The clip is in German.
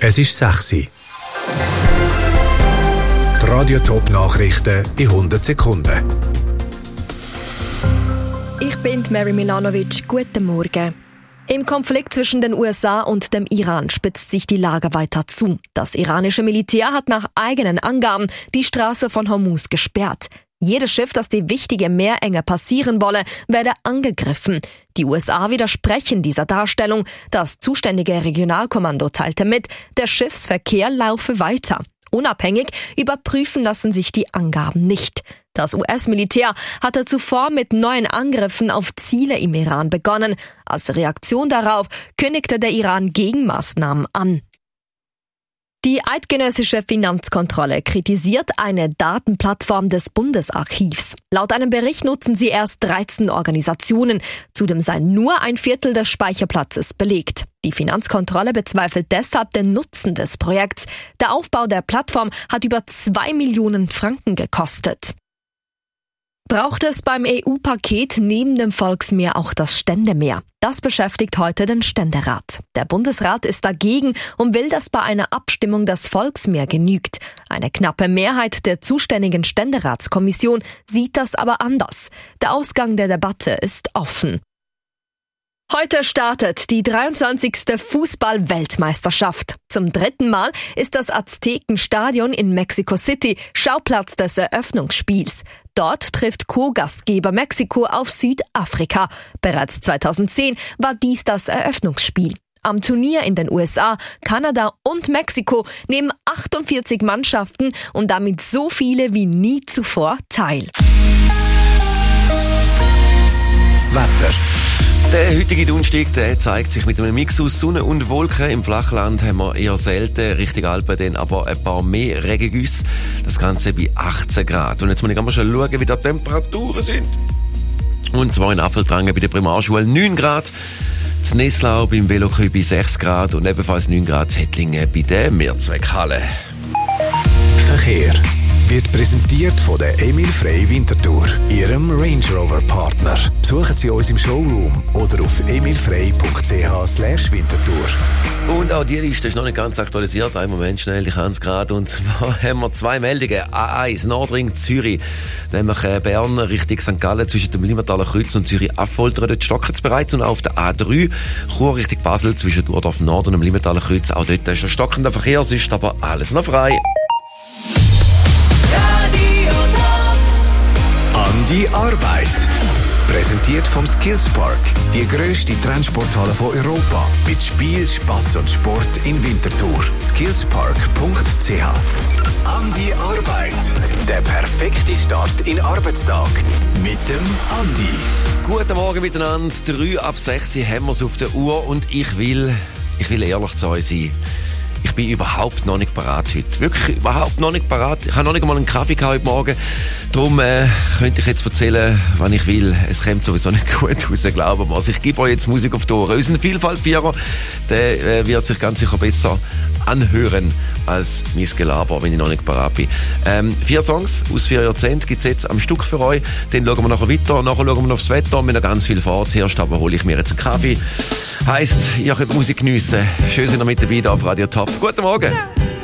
Es ist 6 Uhr. Die Radio-Top-Nachrichten in 100 Sekunden. Ich bin Mary Milanovic. Guten Morgen. Im Konflikt zwischen den USA und dem Iran spitzt sich die Lage weiter zu. Das iranische Militär hat nach eigenen Angaben die Straße von Hormuz gesperrt. Jedes Schiff, das die wichtige Meerenge passieren wolle, werde angegriffen. Die USA widersprechen dieser Darstellung. Das zuständige Regionalkommando teilte mit, der Schiffsverkehr laufe weiter. Unabhängig überprüfen lassen sich die Angaben nicht. Das US-Militär hatte zuvor mit neuen Angriffen auf Ziele im Iran begonnen. Als Reaktion darauf kündigte der Iran Gegenmaßnahmen an. Die eidgenössische Finanzkontrolle kritisiert eine Datenplattform des Bundesarchivs. Laut einem Bericht nutzen sie erst 13 Organisationen. Zudem sei nur ein Viertel des Speicherplatzes belegt. Die Finanzkontrolle bezweifelt deshalb den Nutzen des Projekts. Der Aufbau der Plattform hat über 2 Millionen Franken gekostet. Braucht es beim EU-Paket neben dem Volksmeer auch das Ständemeer? Das beschäftigt heute den Ständerat. Der Bundesrat ist dagegen und will, dass bei einer Abstimmung das Volksmeer genügt. Eine knappe Mehrheit der zuständigen Ständeratskommission sieht das aber anders. Der Ausgang der Debatte ist offen. Heute startet die 23. Fußball-Weltmeisterschaft. Zum 3. Mal ist das Aztekenstadion in Mexico City Schauplatz des Eröffnungsspiels. Dort trifft Co-Gastgeber Mexiko auf Südafrika. Bereits 2010 war dies das Eröffnungsspiel. Am Turnier in den USA, Kanada und Mexiko nehmen 48 Mannschaften und damit so viele wie nie zuvor teil. Wetter. Der heutige Donnerstag, der zeigt sich mit einem Mix aus Sonne und Wolken. Im Flachland haben wir eher selten, Richtung Alpen dann aber ein paar mehr Regengüsse. Das Ganze bei 18 Grad. Und jetzt muss ich mal schon schauen, wie die Temperaturen sind. Und zwar in Affeltrangen bei der Primarschule 9 Grad. In Neslau beim Velokü bei 6 Grad und ebenfalls 9 Grad in Hettlingen bei der Mehrzweckhalle. Verkehr wird präsentiert von der Emil Frey Winterthur, Ihrem Range Rover Partner. Besuchen Sie uns im Showroom oder auf emilfrey.ch/Winterthur. Und auch die Liste ist noch nicht ganz aktualisiert. Einen Moment schnell, ich habe es gerade. Und zwar haben wir 2 Meldungen. A1 Nordring Zürich, nämlich Bern Richtung St. Gallen zwischen dem Limmertaler Kreuz und Zürich-Affoltern. Dort stockt es bereits. Und auf der A3 Chur Richtung Basel zwischen Durdorf Nord und dem Limmertaler Kreuz. Auch dort ist ein stockender Verkehr, es ist aber alles noch frei. An die Arbeit. Präsentiert vom Skillspark, die grösste Trendsporthalle von Europa. Mit Spiel, Spass und Sport in Winterthur. Skillspark.ch. An die Arbeit. Der perfekte Start in den Arbeitstag. Mit dem Andi. Guten Morgen miteinander. 3 ab 6 haben wir es auf der Uhr und ich will ehrlich zu euch sein. Ich bin überhaupt noch nicht parat heute. Wirklich überhaupt noch nicht parat. Ich habe noch nicht einmal einen Kaffee gehabt heute Morgen. Darum könnte ich jetzt erzählen, wann ich will. Es kommt sowieso nicht gut raus, glauben wir. Also ich gebe euch jetzt Musik auf die Ohren. Unser Vielfalt-Vierer, der wird sich ganz sicher besser anhören als mein Gelaber, wenn ich noch nicht parat bin. 4 Songs aus 4 Jahrzehnten gibt es jetzt am Stück für euch. Dann schauen wir nachher weiter. Nachher schauen wir aufs Wetter. Wir haben noch ganz viel vor. Zuerst aber hole ich mir jetzt einen Kaffee. Heisst, ihr könnt Musik geniessen. Schön, sind ihr mit dabei hier auf Radio Top. Guten Morgen.